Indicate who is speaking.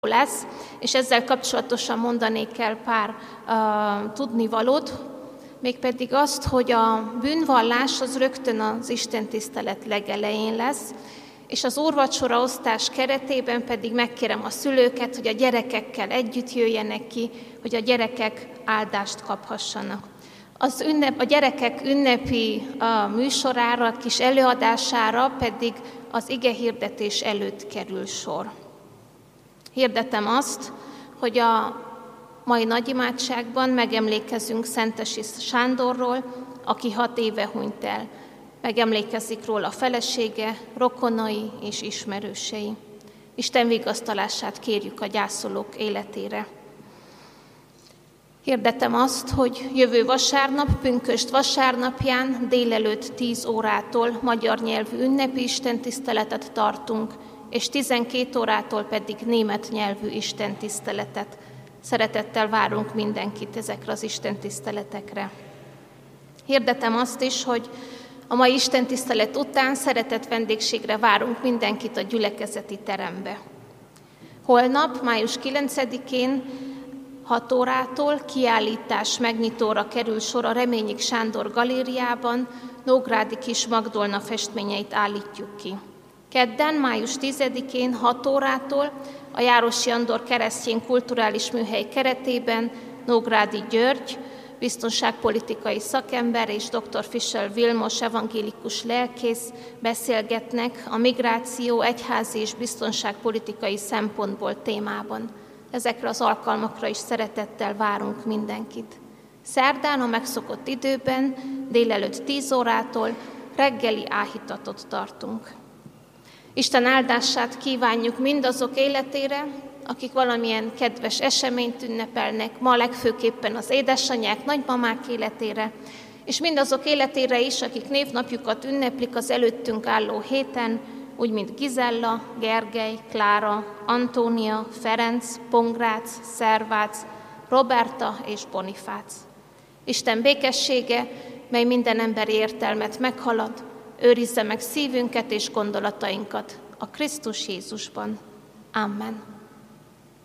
Speaker 1: lesz, és ezzel kapcsolatosan mondanék el pár tudnivalót, mégpedig azt, hogy a bűnvallás az rögtön az istentisztelet legelején lesz, és az úrvacsora osztás keretében pedig megkérem a szülőket, hogy a gyerekekkel együtt jöjjenek ki, hogy a gyerekek áldást kaphassanak. A gyerekek ünnepi műsorára, kis előadására pedig az igehirdetés előtt kerül sor. Hirdetem azt, hogy a mai nagyimádságban megemlékezünk Szentesi Sándorról, aki 6 éve hunyt el. Megemlékezik róla a felesége, rokonai és ismerősei. Isten vigasztalását kérjük a gyászolók életére. Hirdetem azt, hogy jövő vasárnap, pünkösd vasárnapján délelőtt 10 órától magyar nyelvű ünnepi istentiszteletet tartunk, és 12 órától pedig német nyelvű istentiszteletet. Szeretettel várunk mindenkit ezekre az istentiszteletekre. Hirdetem azt is, hogy a mai istentisztelet után szeretett vendégségre várunk mindenkit a gyülekezeti terembe. Holnap, május 9-én 6 órától kiállítás megnyitóra kerül sor a Reményik Sándor galériában, Nógrádi Kis Magdolna festményeit állítjuk ki. Kedden, május 10-én 6 órától a Járosi Andor Keresztény Kulturális Műhely keretében Nógrádi György, biztonságpolitikai szakember és dr. Fischer Vilmos evangélikus lelkész beszélgetnek a migráció egyházi és biztonságpolitikai szempontból témában. Ezekre az alkalmakra is szeretettel várunk mindenkit. Szerdán a megszokott időben, délelőtt 10 órától reggeli áhítatot tartunk. Isten áldását kívánjuk mindazok életére, akik valamilyen kedves eseményt ünnepelnek, ma legfőképpen az édesanyák, nagymamák életére, és mindazok életére is, akik névnapjukat ünneplik az előttünk álló héten, úgy mint Gizella, Gergely, Klára, Antónia, Ferenc, Pongrác, Szervác, Roberta és Bonifác. Isten békessége, mely minden emberi értelmet meghalad, őrizze meg szívünket és gondolatainkat a Krisztus Jézusban. Amen.